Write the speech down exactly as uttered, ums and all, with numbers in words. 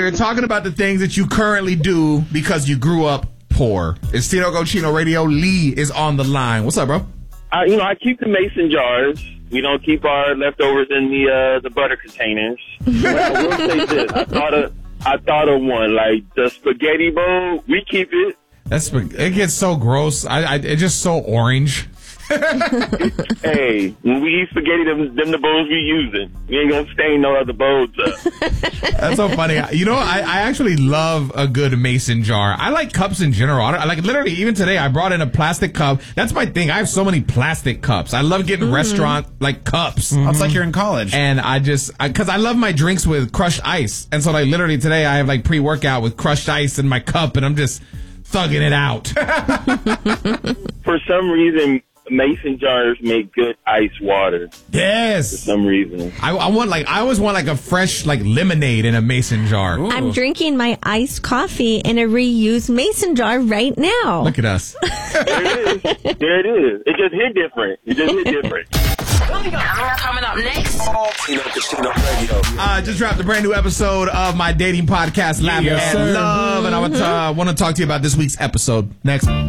we're talking about the things that you currently do because you grew up poor. It's Tino Cochino Radio. Lee is on the line. What's up, bro? I, you know, I keep the mason jars. We don't keep our leftovers in the uh, the butter containers. But I will say this: I thought of I thought of one, like the spaghetti bowl. We keep it. That's it gets so gross. I, I it's just so orange. Hey, when we eat spaghetti, them, them the bowls we using. We ain't gonna stain no other bowls up. That's so funny. You know, I, I actually love a good mason jar. I like cups in general. I, I like literally even today I brought in a plastic cup. That's my thing. I have so many plastic cups. I love getting mm-hmm. restaurant like cups. Mm-hmm. It's like you're in college. And I just because I, I love my drinks with crushed ice. And so like literally today I have like pre-workout with crushed ice in my cup, and I'm just thugging it out. For some reason, mason jars make good ice water. Yes. For some reason. I, I want like I always want like a fresh like lemonade in a mason jar. Ooh. I'm drinking my iced coffee in a reused mason jar right now. Look at us. There it is. There it is. It just hit different. It just hit different. Coming up next. Uh, just dropped a brand new episode of my dating podcast, Laugh Yes, and sir. Love, and I want to uh, want to talk to you about this week's episode next.